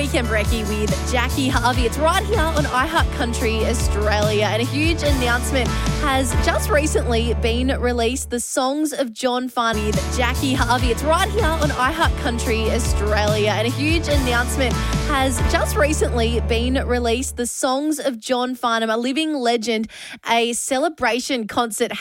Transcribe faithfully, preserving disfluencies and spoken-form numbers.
Weekend Brekkie with Jackie Harvey. It's right here on iHeart Country Australia, and a huge announcement has just recently been released. The songs of John Farnham with Jackie Harvey. It's right here on iHeart Country Australia, and a huge announcement has just recently been released. The songs of John Farnham, a living legend, a celebration concert